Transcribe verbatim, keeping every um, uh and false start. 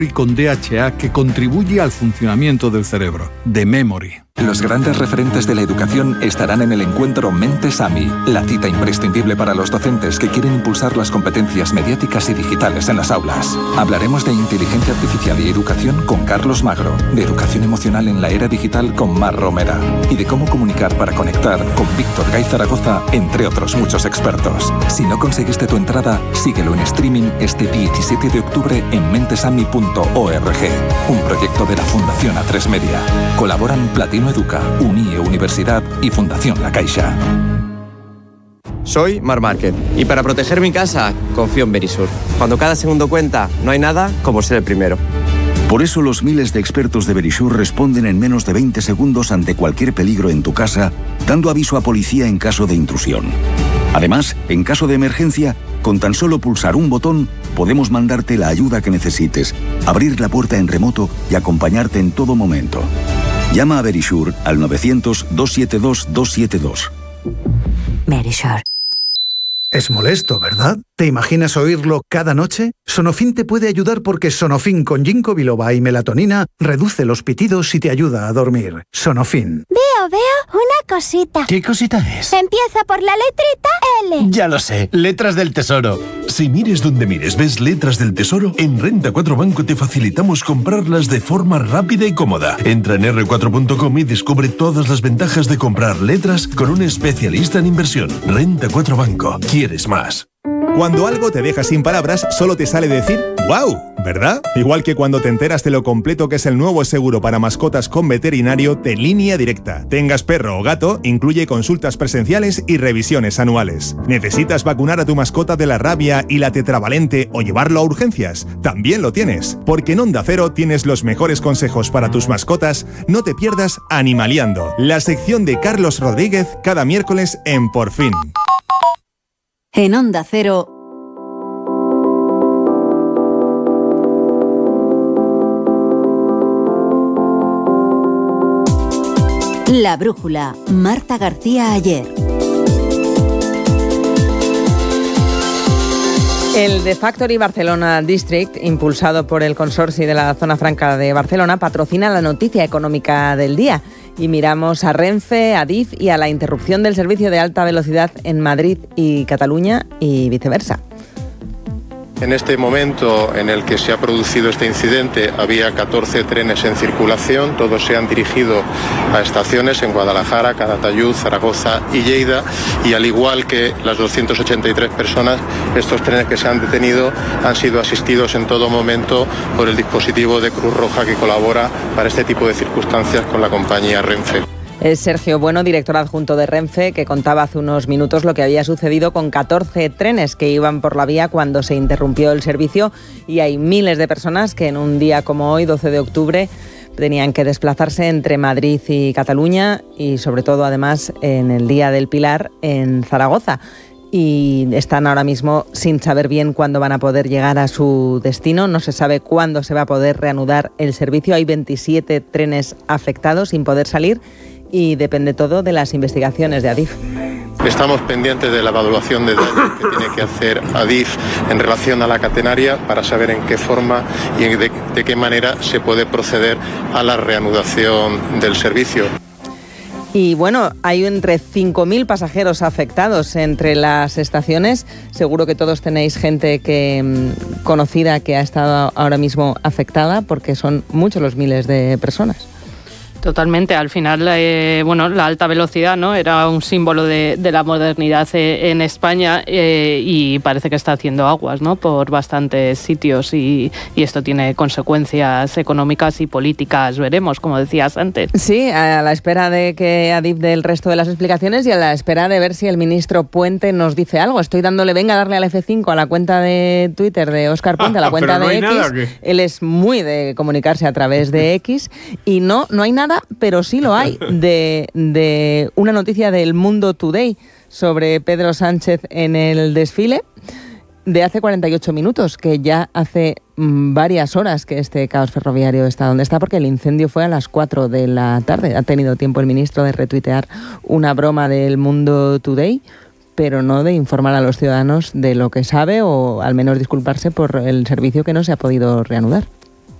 y con D H A que contribuye al funcionamiento del cerebro. The Memory. Los grandes referentes de la educación estarán en el encuentro Mentes A M I, la cita imprescindible para los docentes que quieren impulsar las competencias mediáticas y digitales en las aulas. Hablaremos de inteligencia artificial y educación con Carlos Magro, de educación emocional en la era digital con Mar Romera y de cómo comunicar para conectar con Víctor Gay Zaragoza, entre otros muchos expertos. Si no conseguiste tu entrada, síguelo en streaming este diecisiete de octubre en mentesami punto org, un proyecto de la Fundación A tres Media. Colaboran Platino Educa, Unie Universidad y Fundación La Caixa. Soy Mar Márquez y para proteger mi casa confío en Verisur. Cuando cada segundo cuenta, no hay nada como ser el primero. Por eso los miles de expertos de Verisur responden en menos de veinte segundos ante cualquier peligro en tu casa, dando aviso a policía en caso de intrusión. Además, en caso de emergencia, con tan solo pulsar un botón, podemos mandarte la ayuda que necesites, abrir la puerta en remoto y acompañarte en todo momento. Llama a Verisur al novecientos, doscientos setenta y dos, doscientos setenta y dos. Verisur. Es molesto, ¿verdad? ¿Te imaginas oírlo cada noche? Sonofin te puede ayudar porque Sonofin con ginkgo biloba y melatonina reduce los pitidos y te ayuda a dormir. Sonofin. Veo, veo una cosita. ¿Qué cosita es? Empieza por la letrita L. Ya lo sé, letras del tesoro. Si mires donde mires, ves letras del tesoro, en Renta cuatro Banco te facilitamos comprarlas de forma rápida y cómoda. Entra en erre cuatro punto com y descubre todas las ventajas de comprar letras con un especialista en inversión. Renta cuatro Banco. ¿Quieres más? Cuando algo te deja sin palabras, solo te sale decir ¡wow! ¿Verdad? Igual que cuando te enteras de lo completo que es el nuevo seguro para mascotas con veterinario de Línea Directa. Tengas perro o gato, incluye consultas presenciales y revisiones anuales. ¿Necesitas vacunar a tu mascota de la rabia y la tetravalente o llevarlo a urgencias? También lo tienes, porque en Onda Cero tienes los mejores consejos para tus mascotas. No te pierdas Animaliando, la sección de Carlos Rodríguez cada miércoles en Por Fin. En Onda Cero, La Brújula, Marta García Ayer. El The Factory Barcelona District, impulsado por el Consorci de la Zona Franca de Barcelona, patrocina la noticia económica del día. Y miramos a Renfe, a Adif y a la interrupción del servicio de alta velocidad en Madrid y Cataluña y viceversa. En este momento en el que se ha producido este incidente había catorce trenes en circulación, todos se han dirigido a estaciones en Guadalajara, Calatayud, Zaragoza y Lleida, y al igual que las doscientas ochenta y tres personas, estos trenes que se han detenido han sido asistidos en todo momento por el dispositivo de Cruz Roja que colabora para este tipo de circunstancias con la compañía Renfe. Es Sergio Bueno, director adjunto de Renfe, que contaba hace unos minutos lo que había sucedido con catorce trenes que iban por la vía cuando se interrumpió el servicio, y hay miles de personas que en un día como hoy, doce de octubre, tenían que desplazarse entre Madrid y Cataluña y sobre todo además en el Día del Pilar en Zaragoza. Y están ahora mismo sin saber bien cuándo van a poder llegar a su destino. No se sabe cuándo se va a poder reanudar el servicio. Hay veintisiete trenes afectados sin poder salir y depende todo de las investigaciones de Adif. Estamos pendientes de la evaluación de daños que tiene que hacer Adif en relación a la catenaria para saber en qué forma y de, de qué manera se puede proceder a la reanudación del servicio. Y bueno, hay entre cinco mil pasajeros afectados entre las estaciones. Seguro que todos tenéis gente que conocida que ha estado ahora mismo afectada, porque son muchos los miles de personas. Totalmente. Al final, eh, bueno, la alta velocidad, ¿no?, era un símbolo de, de la modernidad eh, en España eh, y parece que está haciendo aguas, ¿no?, por bastantes sitios y, y esto tiene consecuencias económicas y políticas. Veremos, como decías antes. Sí, a la espera de que Adif dé el resto de las explicaciones y a la espera de ver si el ministro Puente nos dice algo. Estoy dándole, venga a darle al efe cinco a la cuenta de Twitter de Óscar Puente, a la cuenta no de X. Nada, Él es muy de comunicarse a través de X y no, no hay nada, pero sí lo hay, de, de una noticia del Mundo Today sobre Pedro Sánchez en el desfile de hace cuarenta y ocho minutos, que ya hace mmm, varias horas que este caos ferroviario está donde está, porque el incendio fue a las cuatro de la tarde. Ha tenido tiempo el ministro de retuitear una broma del Mundo Today, pero no de informar a los ciudadanos de lo que sabe o al menos disculparse por el servicio que no se ha podido reanudar.